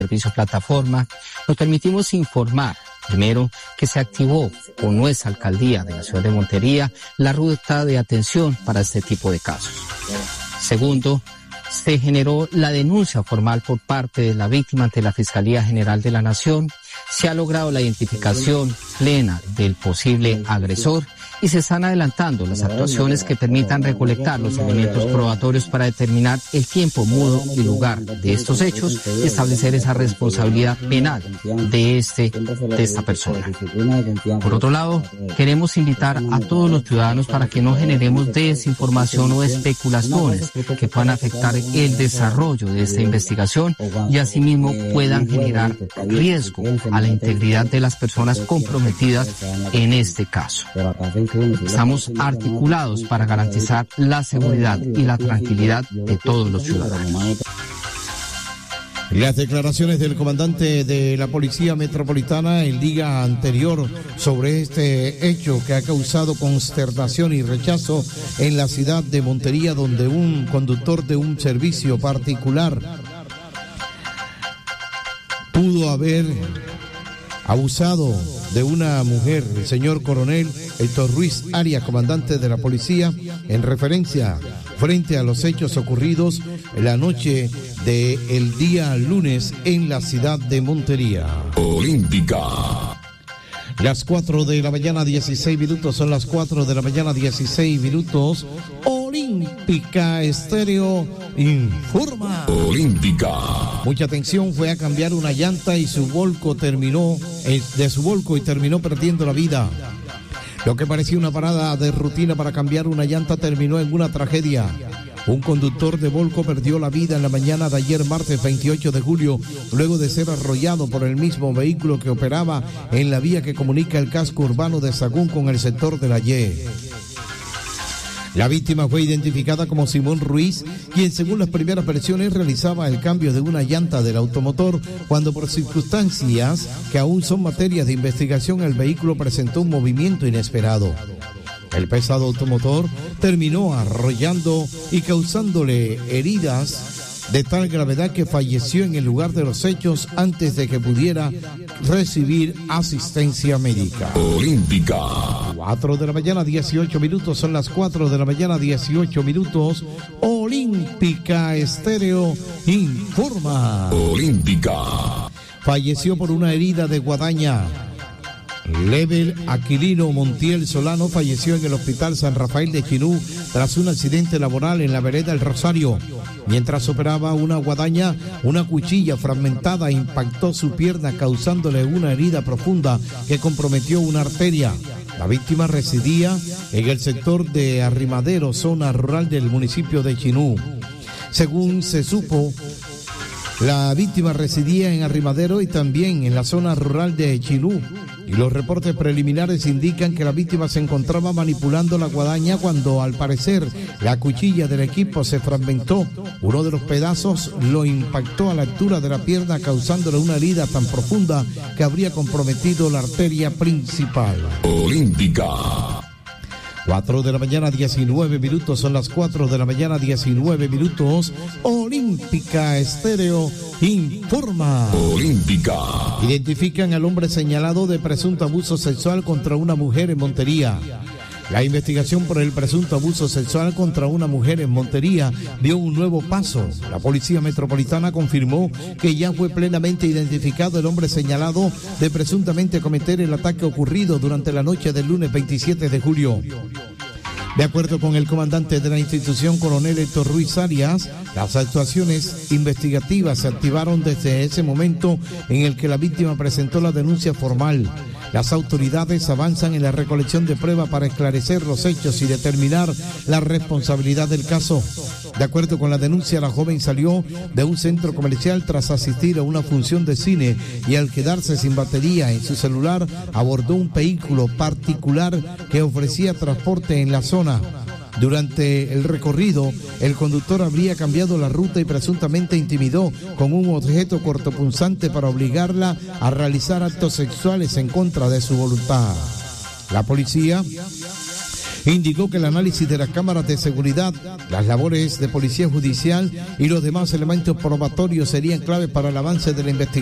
servicio plataforma, nos permitimos informar, primero, que se activó con nuestra alcaldía de la ciudad de Montería la ruta de atención para este tipo de casos. Segundo, se generó la denuncia formal por parte de la víctima ante la Fiscalía General de la Nación, se ha logrado la identificación plena del posible agresor y se están adelantando las actuaciones que permitan recolectar los elementos probatorios para determinar el tiempo, modo y lugar de estos hechos y establecer esa responsabilidad penal de esta persona. Por otro lado, queremos invitar a todos los ciudadanos para que no generemos desinformación o especulaciones que puedan afectar el desarrollo de esta investigación y asimismo puedan generar riesgo a la integridad de las personas comprometidas en este caso. Estamos articulados para garantizar la seguridad y la tranquilidad de todos los ciudadanos. Las declaraciones del comandante de la Policía Metropolitana el día anterior sobre este hecho que ha causado consternación y rechazo en la ciudad de Montería, donde un conductor de un servicio particular pudo haber abusado de una mujer. El señor coronel Héctor Ruiz Arias, comandante de la policía, en referencia frente a los hechos ocurridos en la noche del día lunes en la ciudad de Montería. Olímpica. Las 4 de la mañana 16 minutos, son las 4 de la mañana 16 minutos. Olímpica Estéreo informa. Olímpica. Mucha atención, fue a cambiar una llanta y su volco terminó perdiendo la vida. Lo que parecía una parada de rutina para cambiar una llanta terminó en una tragedia. Un conductor de volco perdió la vida en la mañana de ayer, martes 28 de julio, luego de ser arrollado por el mismo vehículo que operaba en la vía que comunica el casco urbano de Sagún con el sector de la Y. La víctima fue identificada como Simón Ruiz, quien según las primeras versiones realizaba el cambio de una llanta del automotor cuando por circunstancias que aún son materias de investigación el vehículo presentó un movimiento inesperado. El pesado automotor terminó arrollando y causándole heridas de tal gravedad que falleció en el lugar de los hechos antes de que pudiera recibir asistencia médica. Olímpica. 4 de la mañana 18 minutos, son las 4 de la mañana 18 minutos. Olímpica Estéreo informa. Olímpica. Falleció por una herida de guadaña. Level Aquilino Montiel Solano falleció en el Hospital San Rafael de Chinú tras un accidente laboral en la vereda El Rosario. Mientras operaba una guadaña, una cuchilla fragmentada impactó su pierna causándole una herida profunda que comprometió una arteria. La víctima residía en el sector de Arrimadero, zona rural del municipio de Chinú. Según se supo, la víctima residía en Arrimadero y también en la zona rural de Chinú. Y los reportes preliminares indican que la víctima se encontraba manipulando la guadaña cuando, al parecer, la cuchilla del equipo se fragmentó. Uno de los pedazos lo impactó a la altura de la pierna, causándole una herida tan profunda que habría comprometido la arteria principal. Olímpica. 4 de la mañana 19 minutos, son las 4 de la mañana 19 minutos. Olímpica Estéreo informa. Olímpica. Identifican al hombre señalado de presunto abuso sexual contra una mujer en Montería. La investigación por el presunto abuso sexual contra una mujer en Montería dio un nuevo paso. La Policía Metropolitana confirmó que ya fue plenamente identificado el hombre señalado de presuntamente cometer el ataque ocurrido durante la noche del lunes 27 de julio. De acuerdo con el comandante de la institución, coronel Héctor Ruiz Arias, las actuaciones investigativas se activaron desde ese momento en el que la víctima presentó la denuncia formal. Las autoridades avanzan en la recolección de pruebas para esclarecer los hechos y determinar la responsabilidad del caso. De acuerdo con la denuncia, la joven salió de un centro comercial tras asistir a una función de cine y al quedarse sin batería en su celular abordó un vehículo particular que ofrecía transporte en la zona. Durante el recorrido, el conductor habría cambiado la ruta y presuntamente intimidó con un objeto cortopunzante para obligarla a realizar actos sexuales en contra de su voluntad. La policía Indicó que el análisis de las cámaras de seguridad, las labores de policía judicial y los demás elementos probatorios serían clave para el avance de la investigación.